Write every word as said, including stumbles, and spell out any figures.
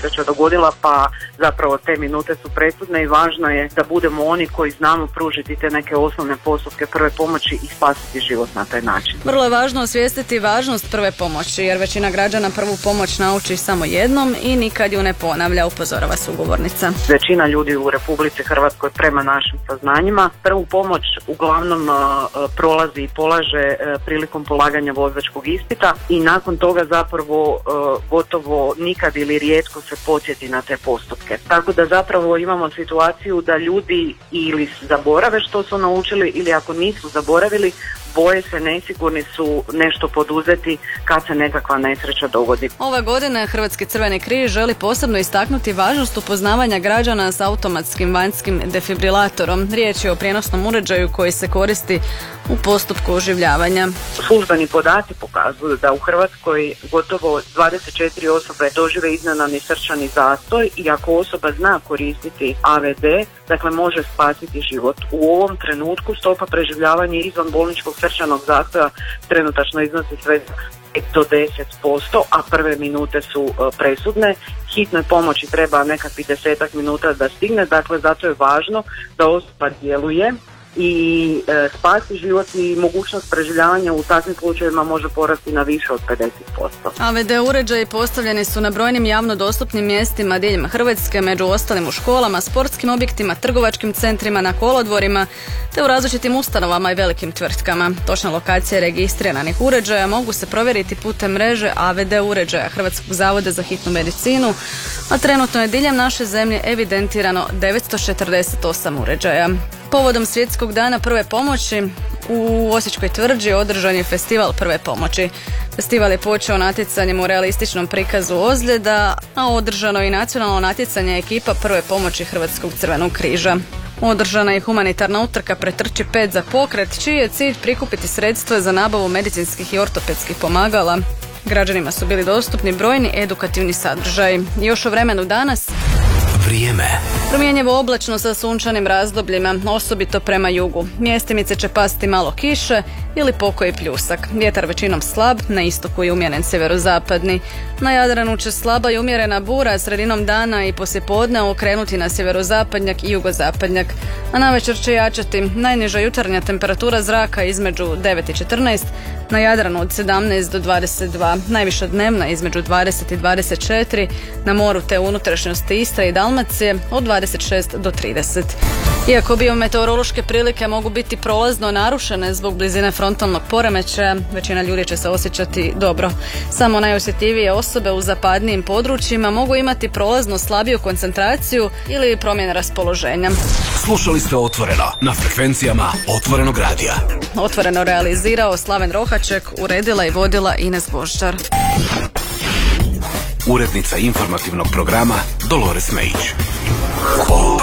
nesreća dogodila, pa zapravo te minute su presudne i važno je da budemo oni koji znamo pružiti te neke osnovne postupke prve pomoći i spasiti život na taj način. Vrlo je važno osvijestiti važnost prve pomoći, jer većina građana prvu pomoć nauči samo jednom i nikad ju ne ponavlja, upozorava sugovornica. Većina ljudi u Republici Hrvatskoj prema našim saznanjima prvu pomoć uglavnom uh, prolazi i polaže uh, prilikom polaganja vozačkog ispita i nakon toga zapravo uh, gotovo nikad ili rijetko se podsjeti na te postupke. Tako da zapravo imamo situaciju da ljudi ili zaborave što su naučili ili ako nisu zaboravili, boje se, nesigurni su nešto poduzeti kad se nekakva nesreća dogodi. Ove godine Hrvatski crveni križ želi posebno istaknuti važnost upoznavanja građana s automatskim vanjskim defibrilatorom. Riječ je o prijenosnom uređaju koji se koristi u postupku oživljavanja. Službeni podaci pokazuju da u Hrvatskoj gotovo dvadeset četiri osobe dožive iznenadni srčani zastoj i ako osoba zna koristiti A V D, dakle može spasiti život. U ovom trenutku stopa preživljavanja izvan bolničkog srčanog zastoja trenutačno iznosi sve do deset posto, a prve minute su uh, presudne. Hitnoj pomoći treba nekakvih desetak minuta da stigne, dakle zato je važno da osoba djeluje i e, spasi život i mogućnost preživljavanja u takvim slučajevima može porasti na više od pedeset posto. A V D uređaji postavljeni su na brojnim javno dostupnim mjestima diljem Hrvatske, među ostalim u školama, sportskim objektima, trgovačkim centrima, na kolodvorima te u različitim ustanovama i velikim tvrtkama. Točne lokacije registriranih uređaja mogu se provjeriti putem mreže A V D uređaja Hrvatskog zavoda za hitnu medicinu, a trenutno je diljem naše zemlje evidentirano devetsto četrdeset osam uređaja. Povodom Svjetskog dana prve pomoći u Osječkoj tvrđi održan je festival prve pomoći. Festival je počeo natjecanjem u realističnom prikazu ozljeda, a održano je i nacionalno natjecanje ekipa prve pomoći Hrvatskog crvenog križa. Održana je humanitarna utrka Pretrči pet za pokret, čiji je cilj prikupiti sredstva za nabavu medicinskih i ortopedskih pomagala. Građanima su bili dostupni brojni edukativni sadržaji. Još o vremenu danas. Vrijeme. Promjenjivo oblačno sa sunčanim razdobljima, osobito prema jugu. Mjestimice će pasti malo kiše ili pokoji pljusak. Vjetar većinom slab, na istoku je umjeren sjeverozapadni. Na Jadranu će slaba i umjerena bura sredinom dana i poslijepodne okrenuti na sjeverozapadnjak i jugozapadnjak. A navečer će jačati najniža jutarnja temperatura zraka između devet i četrnaest, na Jadranu od sedamnaest do dvadeset dva, najviša dnevna između dvadeset i dvadeset četiri, na moru te unutrašnjosti Istre i Dalmacije od dvadeset šest do trideset. Iako biometeorološke prilike mogu biti prolazno narušene zbog blizine frontalnog poremećaja, većina ljudi će se osjećati dobro. Samo najosjetljivije osobe u zapadnijim područjima mogu imati prolazno slabiju koncentraciju ili promjene raspoloženja. Slušali ste Otvoreno na frekvencijama Otvorenog radija. Otvoreno realizirao Slaven Rohaček, uredila i vodila Ines Gvožđar. Urednica informativnog programa Dolores Mejić.